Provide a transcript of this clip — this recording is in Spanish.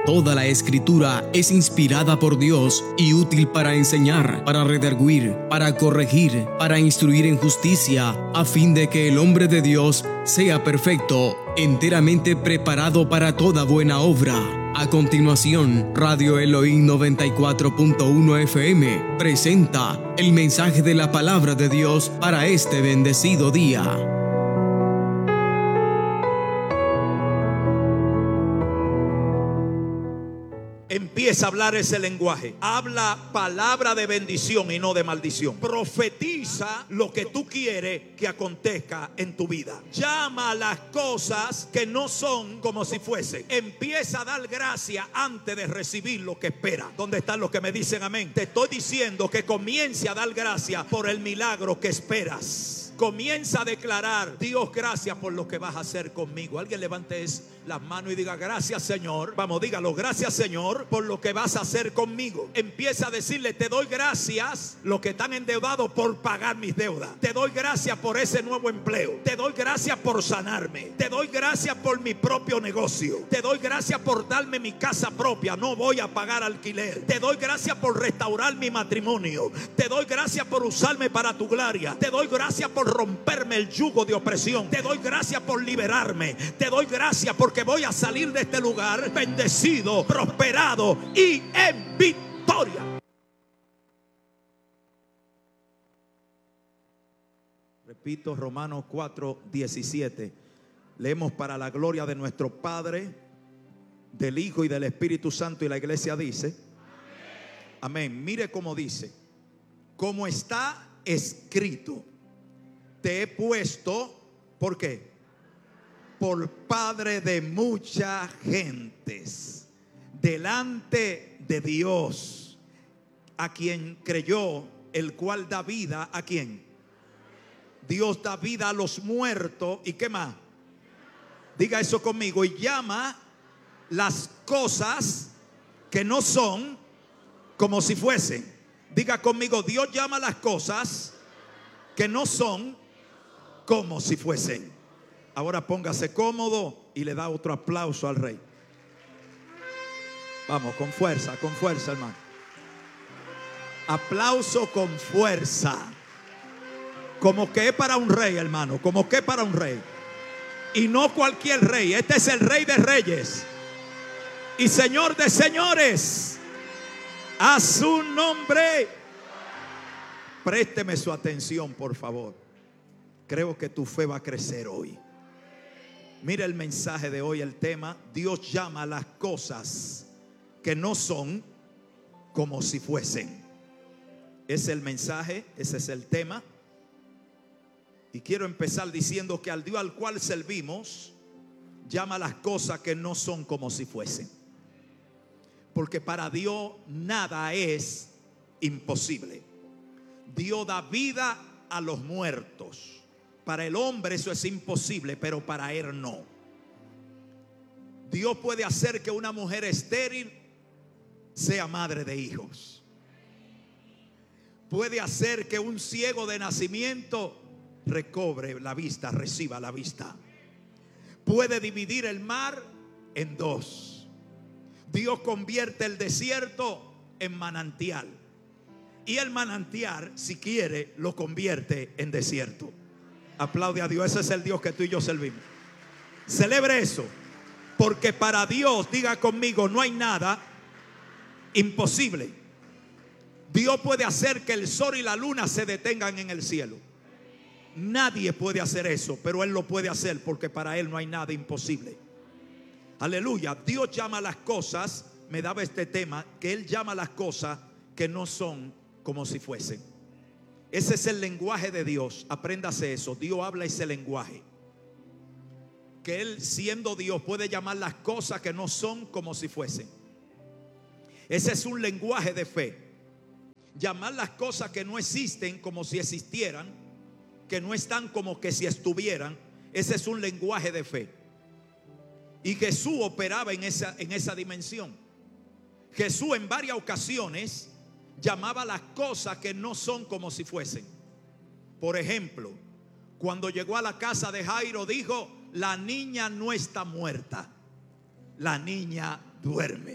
Toda la Escritura es inspirada por Dios y útil para enseñar, para redarguir, para corregir, para instruir en justicia, a fin de que el hombre de Dios sea perfecto, enteramente preparado para toda buena obra. A continuación, Radio Elohim 94.1 FM presenta el mensaje de la palabra de Dios para este bendecido día. Empieza a hablar ese lenguaje. Habla palabra de bendición y no de maldición. Profetiza lo que tú quieres que acontezca en tu vida. Llama a las cosas que no son como si fuesen. Empieza a dar gracias antes de recibir lo que espera. ¿Dónde están los que me dicen amén? Te estoy diciendo que comience a dar gracias por el milagro que esperas. Comienza a declarar: Dios, gracias por lo que vas a hacer conmigo. Alguien levante las manos y diga: gracias, Señor. Vamos, dígalo: gracias, Señor, por lo que vas a hacer conmigo. Empieza a decirle: te doy gracias, los que están endeudados, por pagar mis deudas. Te doy gracias por ese nuevo empleo. Te doy gracias por sanarme. Te doy gracias por mi propio negocio. Te doy gracias por darme mi casa propia. No voy a pagar alquiler. Te doy gracias por restaurar mi matrimonio. Te doy gracias por usarme para tu gloria. Te doy gracias por romperme el yugo de opresión. Te doy gracias por liberarme. Te doy gracias porque voy a salir de este lugar bendecido, prosperado y en victoria. Repito, Romanos 4:17. Leemos: para la gloria de nuestro Padre, del Hijo y del Espíritu Santo. Y la iglesia dice: amén. Mire cómo dice: como está escrito, te he puesto, ¿por qué? Por padre de muchas gentes, delante de Dios, a quien creyó, el cual da vida. ¿A quién? Dios da vida a los muertos. ¿Y qué más? Diga eso conmigo: y llama las cosas que no son como si fuesen. Diga conmigo: Dios llama las cosas que no son como si fuesen. Ahora póngase cómodo y le da otro aplauso al Rey. Vamos, con fuerza, hermano. Aplauso con fuerza. Como que es para un rey, hermano. Como que es para un rey. Y no cualquier rey. Este es el Rey de Reyes y Señor de señores. A su nombre. Présteme su atención, por favor. Creo que tu fe va a crecer hoy. Mira el mensaje de hoy, el tema: Dios llama a las cosas que no son como si fuesen. Es el mensaje, ese es el tema. Y quiero empezar diciendo que al Dios al cual servimos llama a las cosas que no son como si fuesen. Porque para Dios nada es imposible. Dios da vida a los muertos. Para el hombre eso es imposible, pero para Él no. Dios puede hacer que una mujer estéril sea madre de hijos. Puede hacer que un ciego de nacimiento recobre la vista, reciba la vista. Puede dividir el mar en dos. Dios convierte el desierto en manantial. Y el manantial, si quiere, lo convierte en desierto. Aplaude a Dios. Ese es el Dios que tú y yo servimos. Celebre eso. Porque para Dios, diga conmigo, no hay nada imposible. Dios puede hacer que el sol y la luna se detengan en el cielo. Nadie puede hacer eso, pero Él lo puede hacer, porque para Él no hay nada imposible. Aleluya. Dios llama a las cosas, me daba este tema, que Él llama a las cosas que no son como si fuesen. Ese es el lenguaje de Dios. Apréndase eso. Dios habla ese lenguaje. Que Él, siendo Dios, puede llamar las cosas que no son como si fuesen. Ese es un lenguaje de fe. Llamar las cosas que no existen como si existieran, que no están como que si estuvieran. Ese es un lenguaje de fe. Y Jesús operaba en esa dimensión. Jesús en varias ocasiones llamaba las cosas que no son como si fuesen. Por ejemplo, cuando llegó a la casa de Jairo, dijo: la niña no está muerta, la niña duerme.